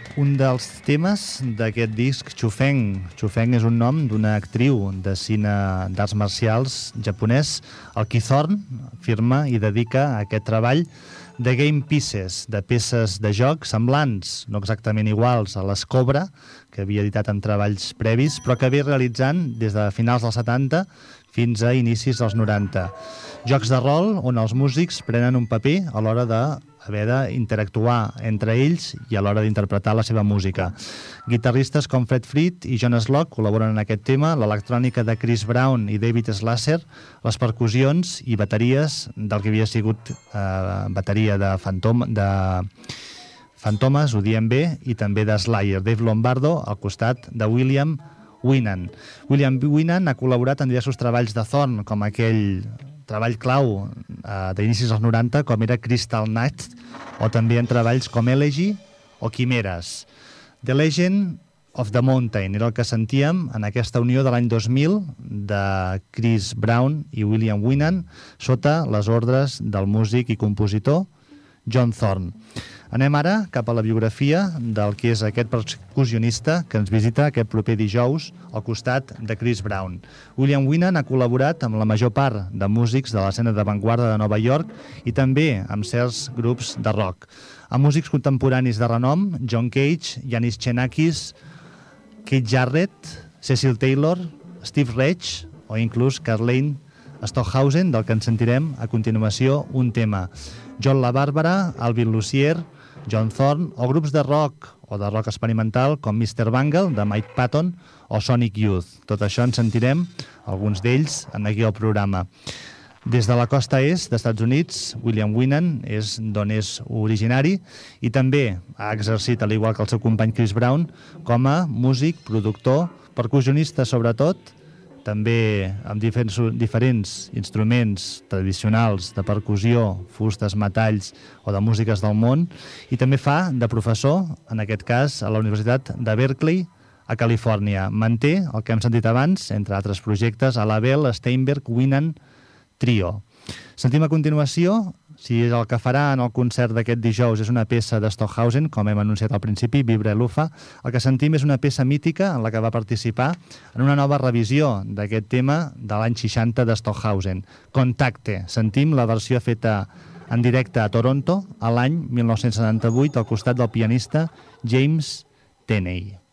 un dels temes d'aquest disc, Chufeng. Chufeng és un nom d'una actriu de cine d'arts marcials japonès. El Keith Thorne firma i dedica aquest treball de Game Pieces, de peces de joc semblants, no exactament iguals a les Cobra, que havia editat en treballs previs, però que ve realitzant des de finals dels 70 fins a inicis dels 90. Jocs de rol on els músics prenen un paper a l'hora d'haver d'interactuar entre ells i a l'hora d'interpretar la seva música. Guitarristes com Fred Fried i John Slock col·laboren en aquest tema, l'electrònica de Chris Brown i David Slasher, les percussions i bateries del que havia sigut bateria de Fantomas, ho diem bé, i també de Slayer, Dave Lombardo, al costat de William Winan. William Winan ha col·laborat en diversos treballs de Thorne, com aquell treball clau d'inicis dels 90, com era Crystal Night, o també en treballs com Elegy o Quimeres. The Legend of the Mountain era el que sentíem en aquesta unió de l'any 2000 de Chris Brown i William Winan sota les ordres del músic i compositor John Thorne. Anem ara cap a la biografia del que és aquest percussionista que ens visita aquest proper dijous al costat de Chris Brown. William Winan ha col·laborat amb la major part de músics de l'escena d'avantguarda de Nova York i també amb certs grups de rock. Amb músics contemporanis de renom, John Cage, Yanis Xenakis, Keith Jarrett, Cecil Taylor, Steve Reich o inclús Kathleen Stockhausen, del que ens sentirem a continuació un tema. John LaBarbera, Alvin Lucier, John Thorne o grups de rock o de rock experimental com Mr. Bungle, de Mike Patton o Sonic Youth. Tot això en sentirem, alguns d'ells, aquí al programa. Des de la costa est dels Estats Units, William Winan és d'on és originari i també ha exercit, al igual que el seu company Chris Brown, com a músic, productor, percussionista sobretot, també amb diferents instruments tradicionals de percussió, fustes, metalls o de músiques del món, i també fa de professor, en aquest cas a la Universitat de Berkeley, a Califòrnia. Manté el que hem sentit abans, entre altres projectes, a la Bell Steinberg Winan Trio. Sentim a continuació, si és el que farà en el concert d'aquest dijous, és una peça de Stockhausen, com hem anunciat al principi, Vibre Lufa. El que sentim és una peça mítica en la que va participar en una nova revisió d'aquest tema de l'any 60 de Stockhausen. Contacte. Sentim la versió feta en directe a Toronto a l'any 1978 al costat del pianista James Tenney.